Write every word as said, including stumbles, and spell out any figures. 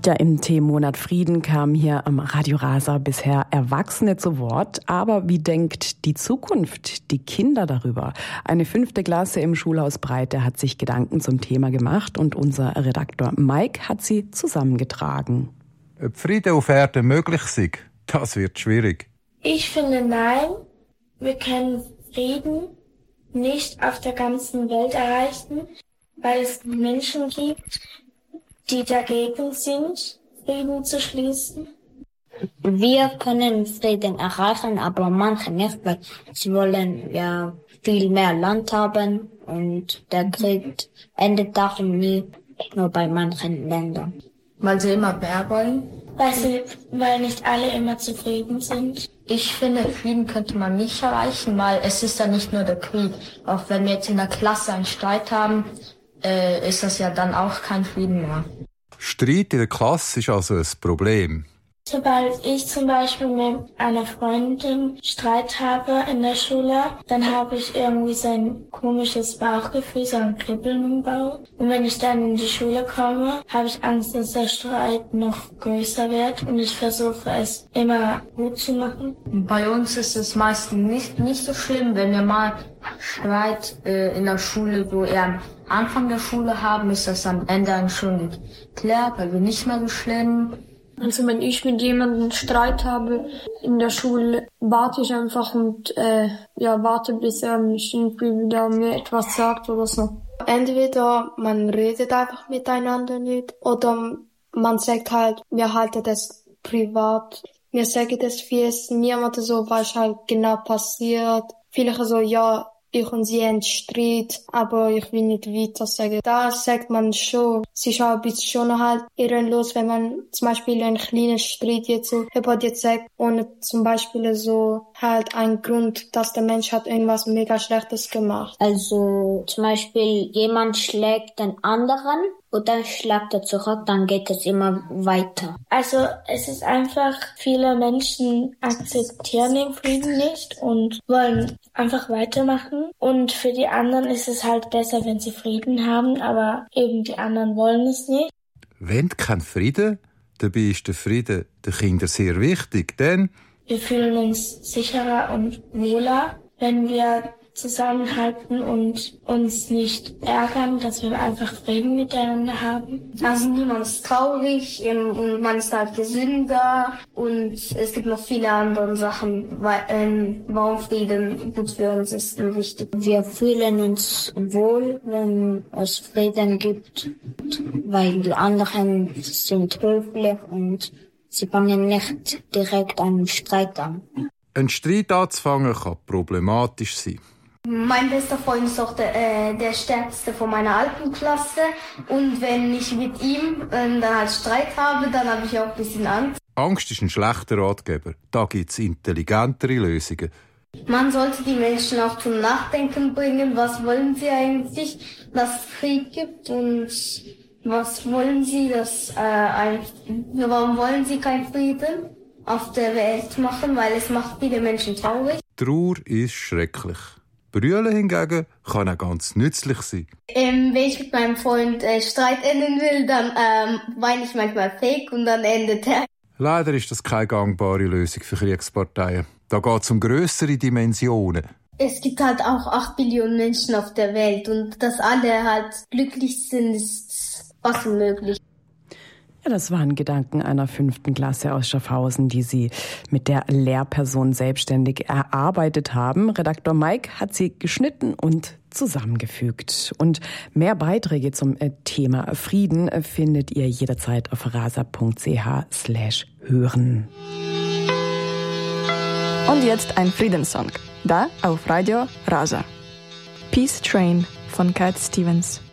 Ja, im Themenmonat Frieden kamen hier am Radio Rasa bisher Erwachsene zu Wort. Aber wie denkt die Zukunft, die Kinder darüber? Eine fünfte Klasse im Schulhaus Breite hat sich Gedanken zum Thema gemacht und unser Redaktor Mike hat sie zusammengetragen. Ob Frieden auf Erden möglich ist, das wird schwierig. Ich finde nein, wir können Frieden nicht auf der ganzen Welt erreichen, weil es Menschen gibt, die dagegen sind, Frieden zu schließen. Wir können Frieden erreichen, aber manche nicht, weil sie wollen ja viel mehr Land haben und der Krieg endet darum nie, nur bei manchen Ländern. Weil sie immer mehr wollen. Weil, sie, weil nicht alle immer zufrieden sind. Ich finde, Frieden könnte man nicht erreichen, weil es ist ja nicht nur der Krieg. Auch wenn wir jetzt in der Klasse einen Streit haben, äh, ist das ja dann auch kein Frieden mehr. Streit in der Klasse ist also ein Problem. Sobald ich zum Beispiel mit einer Freundin Streit habe in der Schule, dann habe ich irgendwie so ein komisches Bauchgefühl, so ein Kribbeln im Bauch. Und wenn ich dann in die Schule komme, habe ich Angst, dass der Streit noch größer wird und ich versuche es immer gut zu machen. Bei uns ist es meistens nicht, nicht so schlimm, wenn wir mal Streit äh, in der Schule, so eher am Anfang der Schule haben, ist das am Ende eigentlich schon geklärt, weil wir nicht mehr so schlimm. Also wenn ich mit jemandem Streit habe in der Schule, warte ich einfach und äh, ja warte, bis er mich irgendwie wieder mir etwas sagt oder so. Entweder man redet einfach miteinander nicht oder man sagt halt, wir halten das privat. Wir sagen das, wie es niemand so, was halt genau passiert. Vielleicht so, ja, ich und sie haben Streit, aber ich will nicht weiter sagen. Da sagt man schon, es ist auch ein bisschen schon halt ehrenlos, wenn man zum Beispiel einen kleinen Streit jetzt so jemand jetzt sagt, ohne zum Beispiel so halt einen Grund, dass der Mensch hat irgendwas mega Schlechtes gemacht. Also zum Beispiel jemand schlägt den anderen und dann schlägt er zurück, dann geht es immer weiter. Also es ist einfach, viele Menschen akzeptieren den Frieden nicht und wollen einfach weitermachen. Und für die anderen ist es halt besser, wenn sie Frieden haben, aber eben die anderen wollen es nicht. Wenn kein Frieden, dabei ist der Frieden den Kindern sehr wichtig, denn wir fühlen uns sicherer und wohler, wenn wir zusammenhalten und uns nicht ärgern, dass wir einfach Frieden miteinander haben. Also niemand ist traurig und man ist halt gesünder und es gibt noch viele andere Sachen, weil, ähm, warum Frieden gut für uns ist und wichtig. Wir fühlen uns wohl, wenn es Frieden gibt, weil die anderen sind höflich und sie fangen nicht direkt einen Streit an. Ein Streit anzufangen kann problematisch sein. Mein bester Freund ist auch der, äh, der stärkste von meiner alten Klasse. Und wenn ich mit ihm äh, dann halt Streit habe, dann habe ich auch ein bisschen Angst. Angst ist ein schlechter Ratgeber. Da gibt es intelligentere Lösungen. Man sollte die Menschen auch zum Nachdenken bringen. Was wollen sie eigentlich, dass es Krieg gibt? Und was wollen sie, dass äh, ein, warum wollen sie keinen Frieden auf der Welt machen? Weil es macht viele Menschen traurig. Trauer ist schrecklich. Brüllen hingegen kann auch ganz nützlich sein. Ähm, wenn ich mit meinem Freund äh, Streit enden will, dann ähm, weine ich manchmal fake und dann endet er. Leider ist das keine gangbare Lösung für Kriegsparteien. Da geht es um grössere Dimensionen. Es gibt halt auch acht Billionen Menschen auf der Welt und dass alle halt glücklich sind, ist fast unmöglich. Ja, das waren Gedanken einer fünften Klasse aus Schaffhausen, die sie mit der Lehrperson selbstständig erarbeitet haben. Redaktor Mike hat sie geschnitten und zusammengefügt. Und mehr Beiträge zum Thema Frieden findet ihr jederzeit auf rasa punkt c h slash hören. Und jetzt ein Friedenssong. Da auf Radio Rasa. Peace Train von Cat Stevens.